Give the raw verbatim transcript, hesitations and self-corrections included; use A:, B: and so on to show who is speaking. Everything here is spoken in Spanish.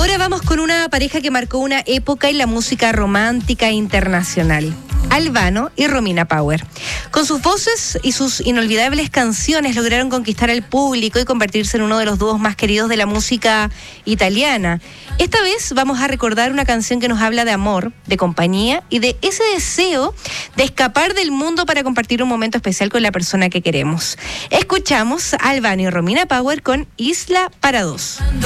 A: Ahora vamos con una pareja que marcó una época en la música romántica internacional. Albano y Romina Power. Con sus voces y sus inolvidables canciones lograron conquistar al público y convertirse en uno de los dúos más queridos de la música italiana. Esta vez vamos a recordar una canción que nos habla de amor, de compañía y de ese deseo de escapar del mundo para compartir un momento especial con la persona que queremos. Escuchamos a Albano y Romina Power con Isla para dos.